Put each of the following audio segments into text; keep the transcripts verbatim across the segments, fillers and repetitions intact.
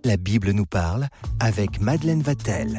La Bible nous parle avec Madeleine Vatel.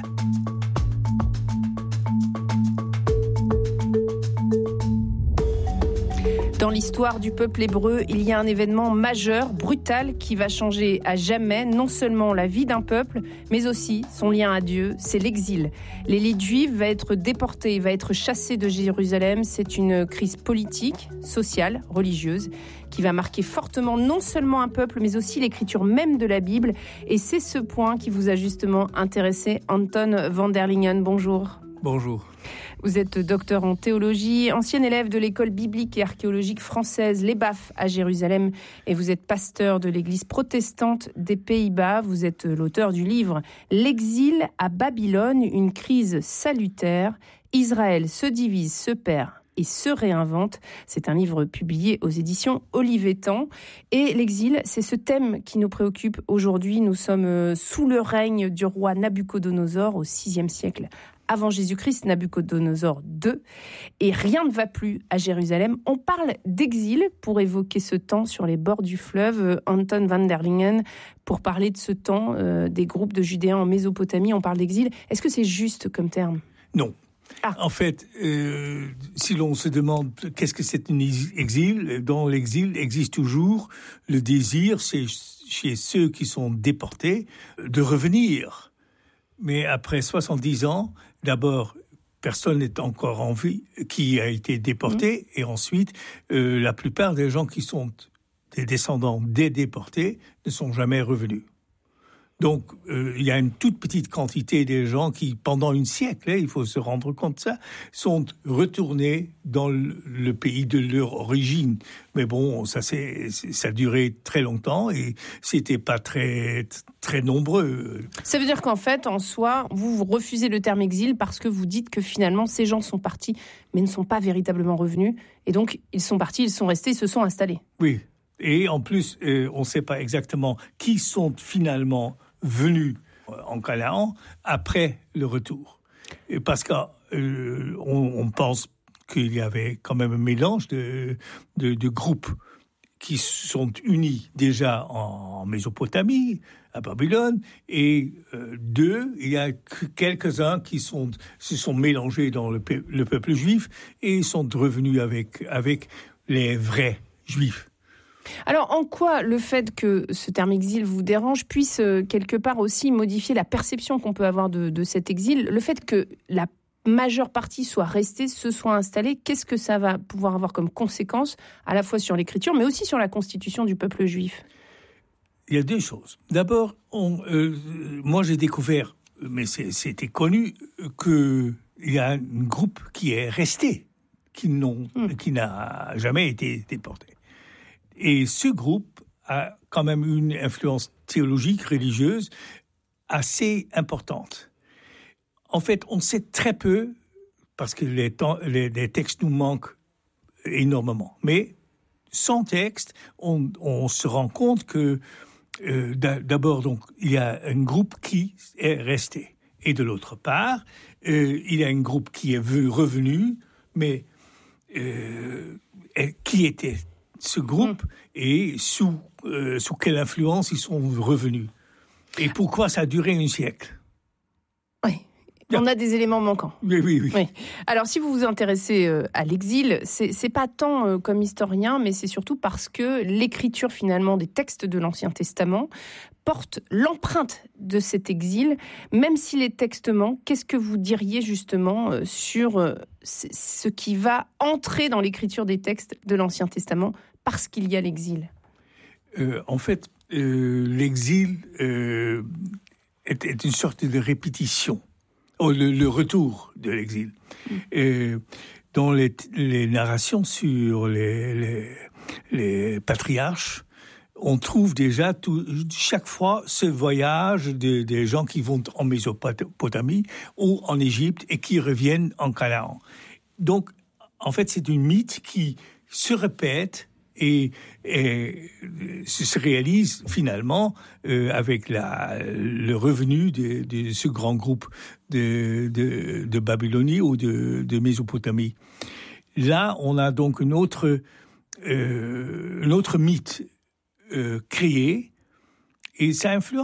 Dans l'histoire du peuple hébreu, il y a un événement majeur, brutal, qui va changer à jamais non seulement la vie d'un peuple, mais aussi son lien à Dieu, c'est l'exil. L'élite juive va être déportée, va être chassée de Jérusalem. C'est une crise politique, sociale, religieuse, qui va marquer fortement non seulement un peuple, mais aussi l'écriture même de la Bible. Et c'est ce point qui vous a justement intéressé, Anton van der Lingen. Bonjour. Bonjour. Vous êtes docteur en théologie, ancien élève de l'école biblique et archéologique française, l'E B A F à Jérusalem, et vous êtes pasteur de l'église protestante des Pays-Bas. Vous êtes l'auteur du livre « L'exil à Babylone, une crise salutaire. Israël se divise, se perd et se réinvente ». C'est un livre publié aux éditions Olivetan. Et l'exil, c'est ce thème qui nous préoccupe aujourd'hui. Nous sommes sous le règne du roi Nabuchodonosor au sixième siècle avant Jésus-Christ, Nabuchodonosor deux, et rien ne va plus à Jérusalem. On parle d'exil pour évoquer ce temps sur les bords du fleuve. Anton van der Lingen, pour parler de ce temps euh, des groupes de Judéens en Mésopotamie, on parle d'exil. Est-ce que c'est juste comme terme ? Non. Ah. En fait, euh, si l'on se demande qu'est-ce que c'est un exil, dans l'exil existe toujours le désir, c'est chez ceux qui sont déportés, de revenir. Mais après soixante-dix ans, d'abord, personne n'est encore en vie qui a été déporté. Mmh. Et ensuite, euh, la plupart des gens qui sont des descendants des déportés ne sont jamais revenus. Donc, euh, il y a une toute petite quantité des gens qui, pendant un siècle, hein, il faut se rendre compte de ça, sont retournés dans le, le pays de leur origine. Mais bon, ça, c'est, ça a duré très longtemps et c'était pas très, très nombreux. Ça veut dire qu'en fait, en soi, vous, vous refusez le terme exil parce que vous dites que finalement, ces gens sont partis, mais ne sont pas véritablement revenus. Et donc, ils sont partis, ils sont restés, ils se sont installés. Oui. Et en plus, euh, on ne sait pas exactement qui sont finalement venus en Canaan après le retour. Et parce qu'on euh, on pense qu'il y avait quand même un mélange de, de, de groupes qui sont unis déjà en Mésopotamie, à Babylone, et euh, deux, il y a quelques-uns qui sont, se sont mélangés dans le, pe- le peuple juif et sont revenus avec, avec les vrais juifs. Alors, en quoi le fait que ce terme exil vous dérange puisse euh, quelque part aussi modifier la perception qu'on peut avoir de, de cet exil ? Le fait que la majeure partie soit restée, se soit installée, qu'est-ce que ça va pouvoir avoir comme conséquence, à la fois sur l'écriture, mais aussi sur la constitution du peuple juif ? Il y a deux choses. D'abord, on, euh, moi j'ai découvert, mais c'est, c'était connu, qu'il y a un groupe qui est resté, qui, n'ont, mmh. qui n'a jamais été déporté. Et ce groupe a quand même une influence théologique, religieuse, assez importante. En fait, on sait très peu, parce que les, temps, les, les textes nous manquent énormément. Mais sans texte, on, on se rend compte que, euh, d'abord, donc, il y a un groupe qui est resté. Et de l'autre part, euh, il y a un groupe qui est revenu, mais euh, qui était ce groupe mmh. et sous, euh, sous quelle influence ils sont revenus. Et pourquoi ça a duré un siècle ? Oui, on a des éléments manquants. Oui, oui, oui. oui. Alors, si vous vous intéressez euh, à l'exil, c'est, c'est pas tant euh, comme historien, mais c'est surtout parce que l'écriture, finalement, des textes de l'Ancien Testament porte l'empreinte de cet exil. Même si les textes manquent, qu'est-ce que vous diriez justement euh, sur euh, ce qui va entrer dans l'écriture des textes de l'Ancien Testament parce qu'il y a l'exil ? euh, En fait, euh, l'exil euh, est, est une sorte de répétition. Oh, le, le retour de l'exil. Mmh. Euh, dans les, les narrations sur les, les, les patriarches, on trouve déjà tout, chaque fois ce voyage de, des gens qui vont en Mésopotamie ou en Égypte et qui reviennent en Canaan. Donc, en fait, c'est une mythe qui se répète et, et se réalise finalement euh, avec la, le revenu de, de ce grand groupe de, de, de Babylonie ou de, de Mésopotamie. Là, on a donc une autre, euh, une autre mythe euh, créé, et ça influence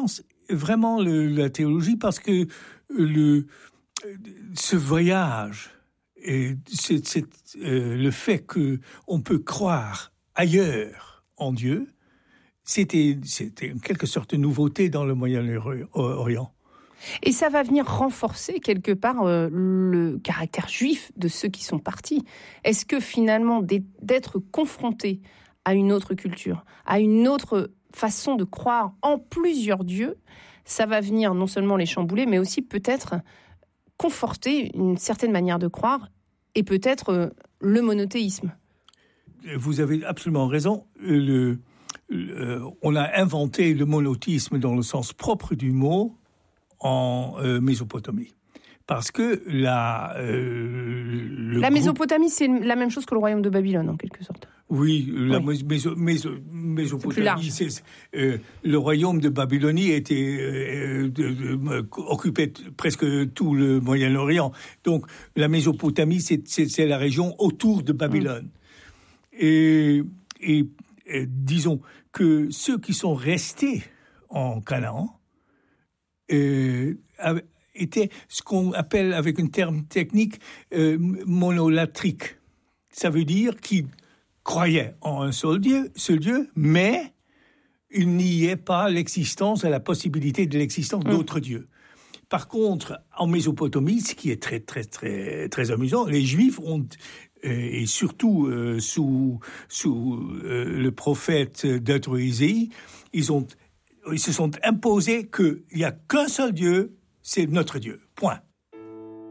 vraiment le, la théologie parce que le, ce voyage, et c'est, c'est, euh, le fait qu'on peut croire ailleurs en Dieu, c'était, c'était en quelque sorte une nouveauté dans le Moyen-Orient. Et ça va venir renforcer quelque part euh, le caractère juif de ceux qui sont partis. Est-ce que finalement d'être confronté à une autre culture, à une autre façon de croire en plusieurs dieux, ça va venir non seulement les chambouler, mais aussi peut-être conforter une certaine manière de croire et peut-être euh, le monothéisme. Vous avez absolument raison. Le, le, on a inventé le monothéisme dans le sens propre du mot en euh, Mésopotamie. Parce que la... Euh, le la groupe... Mésopotamie, c'est la même chose que le royaume de Babylone, en quelque sorte. Oui, la oui. Méso, Méso, Mésopotamie, c'est c'est, euh, le royaume de Babylonie était, euh, de, de, occupait presque tout le Moyen-Orient. Donc, la Mésopotamie, c'est, c'est, c'est la région autour de Babylone. Mm. Et, et, et disons que ceux qui sont restés en Canaan euh, étaient ce qu'on appelle, avec un terme technique, euh, monolatriques. Ça veut dire qu'ils croyaient en un seul Dieu, seul Dieu, mais il n'y ait pas l'existence, la possibilité de l'existence d'autres mmh. dieux. Par contre, en Mésopotamie, ce qui est très, très, très, très amusant, les Juifs ont, et surtout euh, sous, sous euh, le prophète Deutéronomie, ils ont, ils se sont imposés qu'il n'y a qu'un seul Dieu, c'est notre Dieu. Point.